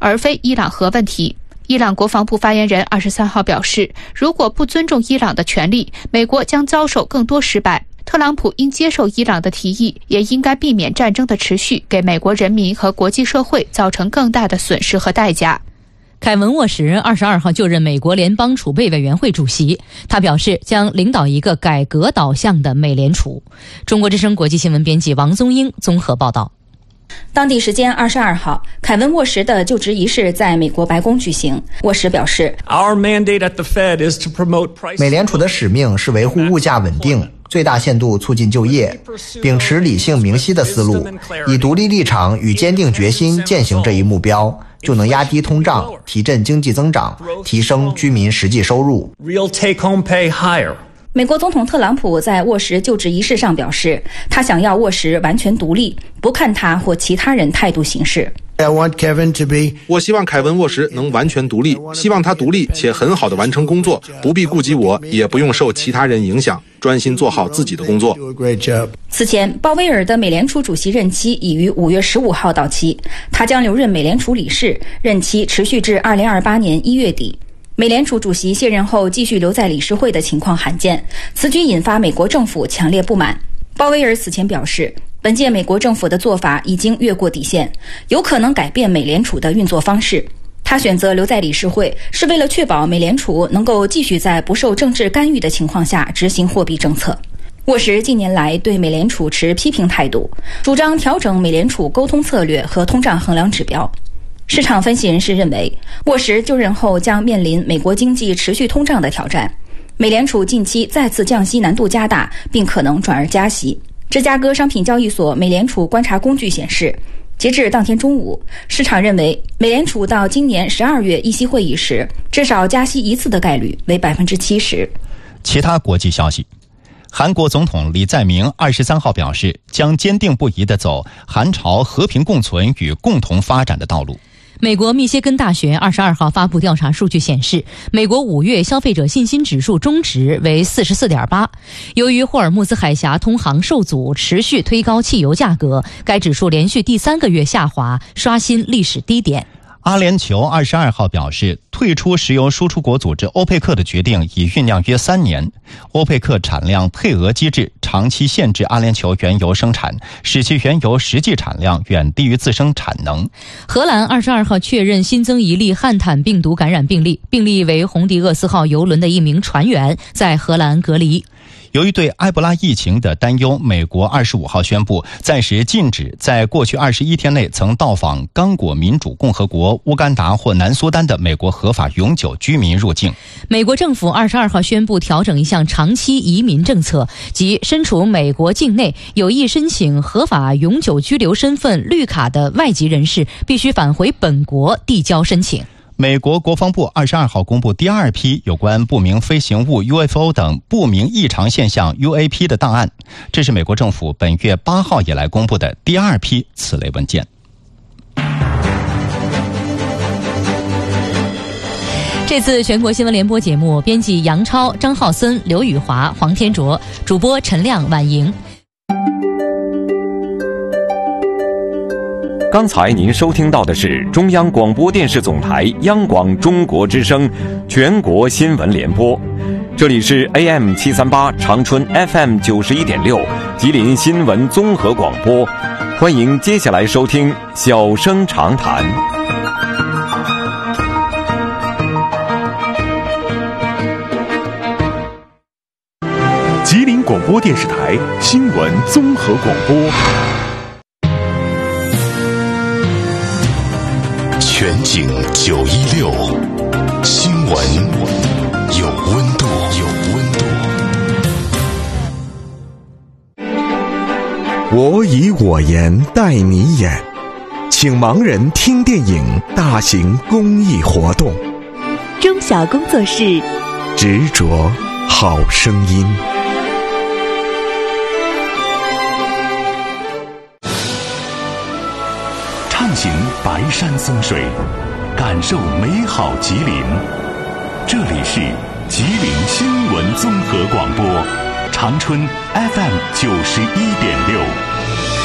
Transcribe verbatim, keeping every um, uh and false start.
而非伊朗核问题。伊朗国防部发言人二十三号表示，如果不尊重伊朗的权利，美国将遭受更多失败。特朗普应接受伊朗的提议，也应该避免战争的持续给美国人民和国际社会造成更大的损失和代价。 凯文·沃什二十二号就任美国联邦储备委员会主席，他表示将领导一个改革导向的美联储。中国之声国际新闻编辑王宗英综合报道。 当地时间二十二号，凯文·沃什的就职仪式在美国白宫举行。沃什表示， 美联储的使命是维护物价稳定，最大限度促进就业，秉持理性明晰的思路，以独立立场与坚定决心践行这一目标，就能压低通胀，提振经济增长，提升居民实际收入。 美国总统特朗普在沃什就职仪式上表示，他想要沃什完全独立，不看他或其他人态度行事。 我希望凯文·沃什能完全独立，希望他独立且很好地完成工作，不必顾及我，也不用受其他人影响，专心做好自己的工作。 此前，鲍威尔的美联储主席任期已于五月十五号到期，他将留任美联储理事，任期持续至二零二八年一月底。美联储主席卸任后继续留在理事会的情况罕见，此举引发美国政府强烈不满。鲍威尔此前表示，本届美国政府的做法已经越过底线，有可能改变美联储的运作方式。他选择留在理事会，是为了确保美联储能够继续在不受政治干预的情况下执行货币政策。沃什近年来对美联储持批评态度，主张调整美联储沟通策略和通胀衡量指标。市场分析人士认为，沃什就任后将面临美国经济持续通胀的挑战，美联储近期再次降息难度加大，并可能转而加息。芝加哥商品交易所美联储观察工具显示，截至当天中午，市场认为美联储到今年十二月议息会议时，至少加息一次的概率为百分之七十。 其他国际消息。韩国总统李在明二十三号表示，将坚定不移地走韩朝和平共存与共同发展的道路。 美国密歇根大学二十二号发布调查数据显示，美国五月消费者信心指数中值为 四十四点八。由于霍尔木兹海峡通航受阻，持续推高汽油价格，该指数连续第三个月下滑，刷新历史低点。 阿联酋二十二号表示，退出石油输出国组织欧佩克的决定已酝酿约三年。欧佩克产量配额机制长期限制阿联酋原油生产，使其原油实际产量远低于自身产能。 荷兰二十二号确认新增一例汉坦病毒感染病例，病例为红迪厄斯号邮轮的一名船员，在荷兰隔离。 由于对埃博拉疫情的担忧，美国二十五号宣布暂时禁止在过去二十一天内曾到访刚果民主共和国、乌干达或南苏丹的美国合法永久居民入境。 美国政府二十二号宣布调整一项长期移民政策，即身处美国境内有意申请合法永久居留身份绿卡的外籍人士必须返回本国递交申请。 美国国防部二十二号公布第二批有关不明飞行物 U F O 等不明异常现象 U A P 的档案，这是美国政府本月八号以来公布的第二批此类文件。 这次全国新闻联播节目，编辑杨超、张浩森、刘宇华、黄天卓，主播陈亮、婉莹。 刚才您收听到的是中央广播电视总台央广中国之声全国新闻联播，这里是 A M 七三八 长春 F M 九十一点六 吉林新闻综合广播，欢迎接下来收听小声长谈。 吉林广播电视台新闻综合广播， 全景九一六，新闻有温度，有温度。 我以我言带你演，请盲人听电影大型公益活动。 中小工作室， 执着好声音。 畅行白山松水，感受美好吉林。这里是吉林新闻综合广播，长春 F M 九十一点六。